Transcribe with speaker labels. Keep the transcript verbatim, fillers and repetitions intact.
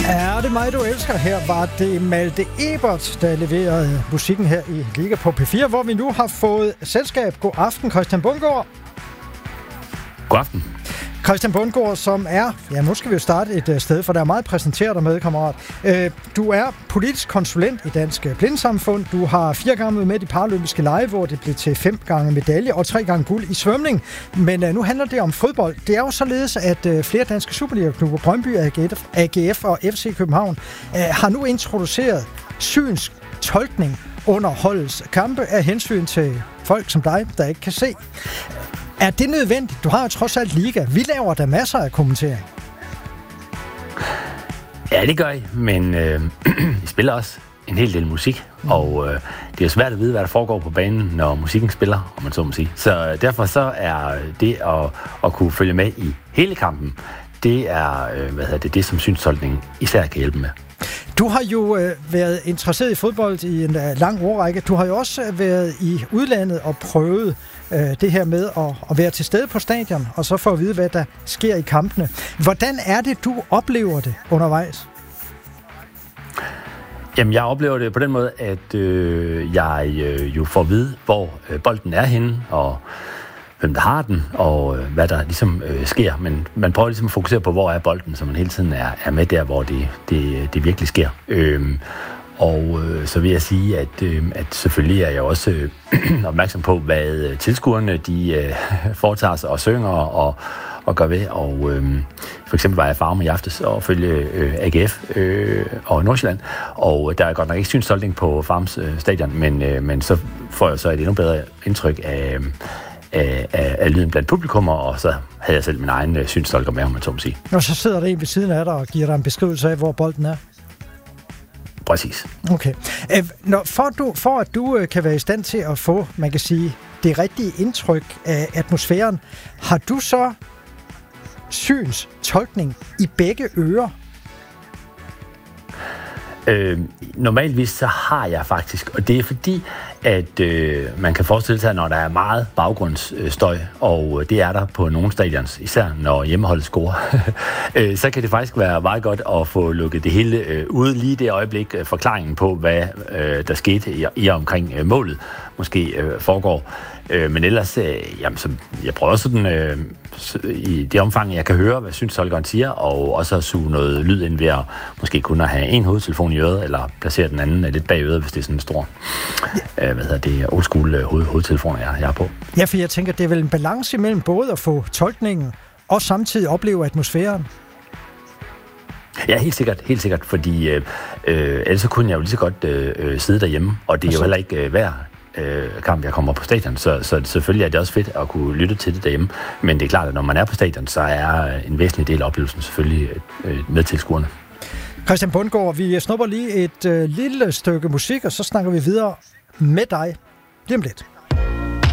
Speaker 1: Er det mig, du elsker? Her var det Malte Ebert, der leverede musikken her i Liga på P fire, hvor vi nu har fået selskab. God aften, Christian Bundgaard.
Speaker 2: God aften.
Speaker 1: Christian Bundgaard, som er, ja, nu skal vi jo starte et sted, for der er meget præsenteret dig med, kammerat. Du er politisk konsulent i Dansk Blindesamfund. Du har fire gange været med i Paralympiske Lege, hvor det blev til fem gange medalje og tre gange guld i svømning. Men nu handler det om fodbold. Det er jo således, at flere danske Superliga-klubber, Brøndby, A G F og F C København, har nu introduceret synsk tolkning under holdets kampe af hensyn til folk som dig, der ikke kan se. Er det nødvendigt? Du har jo trods alt liga. Vi laver der masser af kommentering.
Speaker 2: Ja, det gør I, men øh, I spiller også en hel del musik, mm. og øh, det er jo svært at vide, hvad der foregår på banen, når musikken spiller, om man så må sige. Så derfor så er det at, at kunne følge med i hele kampen, det er øh, hvad hedder det, det, som synstolkningen især kan hjælpe med.
Speaker 1: Du har jo øh, været interesseret i fodbold i en øh, lang årrække. Du har jo også været i udlandet og prøvet øh, det her med at, at være til stede på stadion, og så få at vide, hvad der sker i kampene. Hvordan er det, du oplever det undervejs?
Speaker 2: Jamen, jeg oplever det på den måde, at øh, jeg øh, jo får at vide, hvor øh, bolden er henne, og hvem der har den, og øh, hvad der ligesom øh, sker. Men man prøver ligesom at fokusere på, hvor er bolden, så man hele tiden er, er med der, hvor det, det, det virkelig sker. Øhm, og øh, så vil jeg sige, at, øh, at selvfølgelig er jeg også øh, opmærksom på, hvad tilskuerne de øh, foretager sig og synger og, og gør ved. Og øh, for eksempel var jeg Farum i aftes og følge øh, A G F øh, og Nordsjælland, og der er godt nok ikke synstolkning på Farums øh, stadion, men, øh, men så får jeg så et endnu bedre indtryk af Af, af, af lyden blandt publikummer, og så havde jeg selv min egen øh, synstolker med, om man så må sige.
Speaker 1: Og så sidder der en ved siden af dig og giver dig en beskrivelse af, hvor bolden er?
Speaker 2: Præcis.
Speaker 1: Okay. Når, for, du, for at du øh, kan være i stand til at få, man kan sige, det rigtige indtryk af atmosfæren, har du så synstolkning i begge ører?
Speaker 2: Øh, normalvis så har jeg faktisk, og det er fordi, at øh, man kan forestille sig, når der er meget baggrundsstøj, og det er der på nogle stadions, især når hjemmeholdet scorer, øh, så kan det faktisk være meget godt at få lukket det hele øh, ud lige det øjeblik, øh, forklaringen på, hvad øh, der skete i, i omkring øh, målet, måske øh, foregår. Øh, men ellers, øh, jamen, så, jeg prøver sådan, øh, i det omfang, jeg kan høre, hvad synstolkeren siger, og også at suge noget lyd ind ved at måske kun at have en hovedtelefon i øret, eller placere den anden lidt bag øret, hvis det er sådan en stor, øh, hvad hedder det, old school øh, hoved, hovedtelefon, jeg, jeg har på. Ja,
Speaker 1: for jeg tænker, det er vel en balance imellem både at få tolkningen, og samtidig opleve atmosfæren.
Speaker 2: Ja, helt sikkert, helt sikkert, fordi øh, øh, ellers så kunne jeg jo lige så godt øh, sidde derhjemme, og det er jo heller ikke øh, værd kamp, jeg kommer på stadion, så, så selvfølgelig er det også fedt at kunne lytte til det derhjemme, men det er klart, at når man er på stadion, så er en væsentlig del af oplevelsen selvfølgelig med tilskuerne.
Speaker 1: Christian Bundgaard, vi snupper lige et øh, lille stykke musik, og så snakker vi videre med dig lige om lidt.